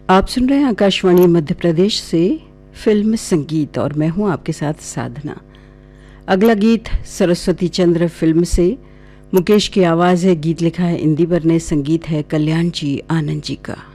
आप सुन रहे हैं आकाशवाणी मध्य प्रदेश से फिल्म संगीत और मैं हूं आपके साथ साधना। अगला गीत सरस्वती चंद्र फिल्म से मुकेश की आवाज़ है, गीत लिखा है इंदिवर ने, संगीत है कल्याण जी आनंद जी का।